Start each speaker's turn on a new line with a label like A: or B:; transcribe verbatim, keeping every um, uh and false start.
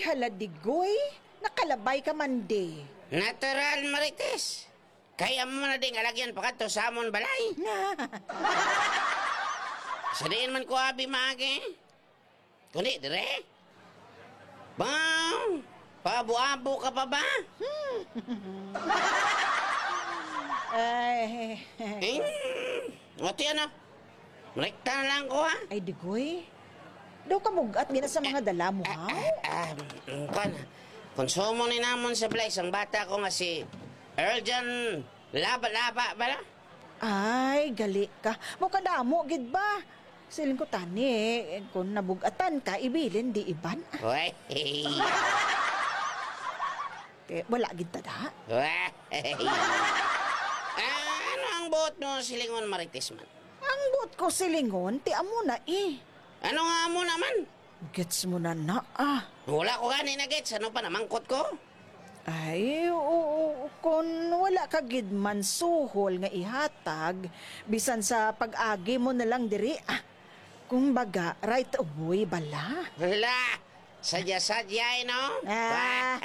A: haladigoy. Nakalabay ka man di.
B: Natural, Marites. Kaya mo na ding alagyan pa ka to sa amon balay. Sadiin man ko abi maagi. Kundi, dire. Bang! Pabu-abo ka pa ba?
A: Ay,
B: Eh, ngoti ano? Rekta na lang ko ha?
A: ay digoy. Daw ka mugat gina sa mga dala mo, ha?
B: Ah, kan. Konsumo ni namon sa Blaise ang bata ko nga si Earl John Laba-Laba ba na?
A: Ay, gali ka. Mukha damo, gid ba? Siling ko tani, eh, kung nabugatan ka, ibilin di iban.
B: Wey.
A: Eh, wala gid tada.
B: Wey. Ah, ano ang buot mo silingon, Marites man?
A: Ang buot ko silingon, ti amo na eh.
B: Ano nga mo naman?
A: Gets mo na na ah.
B: Wala ko gani na gets. Ano pa namangkot ko?
A: Ay, oo, kung wala ka gid man suhol nga ihatag, bisan sa pag-agi mo na lang diri, ah, kung baga, right away bala.
B: Wala. Sadya-sadya, eh, no?
A: Ah.